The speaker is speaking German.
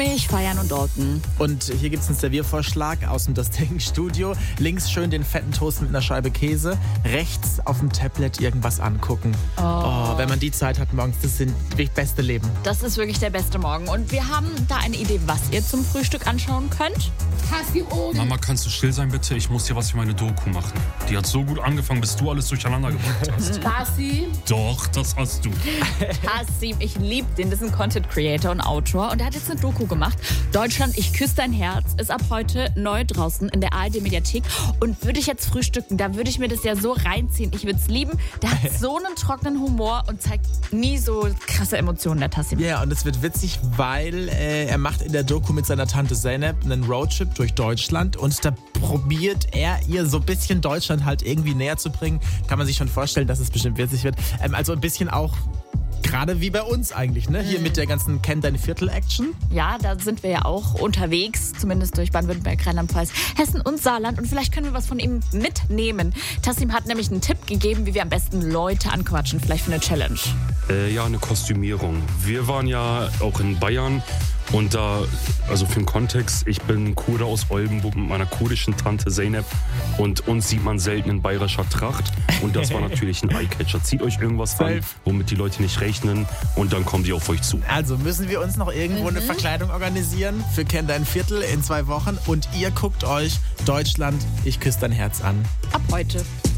Ich feiern und Dalton. Und hier gibt es einen Serviervorschlag aus dem Das Ding Studio. Links schön den fetten Toast mit einer Scheibe Käse. Rechts auf dem Tablet irgendwas angucken. Oh, wenn man die Zeit hat morgens, das sind wirklich beste Leben. Das ist wirklich der beste Morgen. Und wir haben da eine Idee, was ihr zum Frühstück anschauen könnt. Mama, kannst du still sein, bitte? Ich muss dir was für meine Doku machen. Die hat so gut angefangen, bis du alles durcheinander gebracht hast. Tassi? Doch, das hast du. Tassim, ich liebe den. Das ist ein Content Creator und Autor. Und er hat jetzt eine Doku gemacht. Deutschland, ich küsse dein Herz, ist ab heute neu draußen in der ARD-Mediathek. Und würde ich jetzt frühstücken, da würde ich mir das ja so reinziehen. Ich würde es lieben. Der hat so einen trockenen Humor und zeigt nie so krasse Emotionen, der Tassim. Ja, und es wird witzig, weil er macht in der Doku mit seiner Tante Zeynep einen Roadtrip durch Deutschland und da probiert er ihr so ein bisschen Deutschland halt irgendwie näher zu bringen. Kann man sich schon vorstellen, dass es bestimmt witzig wird. Also ein bisschen auch gerade wie bei uns eigentlich, ne? Hier mit der ganzen Kenn dein Viertel-Action. Ja, da sind wir ja auch unterwegs, zumindest durch Baden-Württemberg, Rheinland-Pfalz, Hessen und Saarland. Und vielleicht können wir was von ihm mitnehmen. Tassim hat nämlich einen Tipp gegeben, wie wir am besten Leute anquatschen, vielleicht für eine Challenge. Ja, eine Kostümierung. Wir waren ja auch in Bayern und da, also für den Kontext, ich bin Kurde aus Oldenburg mit meiner kurdischen Tante Zeynep und uns sieht man selten in bayerischer Tracht und das war natürlich ein Eyecatcher. Zieht euch irgendwas an, womit die Leute nicht rechnen und dann kommen die auf euch zu. Also müssen wir uns noch irgendwo eine Verkleidung organisieren für Kenn dein Viertel in 2 Wochen und ihr guckt euch Deutschland, ich küsse dein Herz an. Ab heute.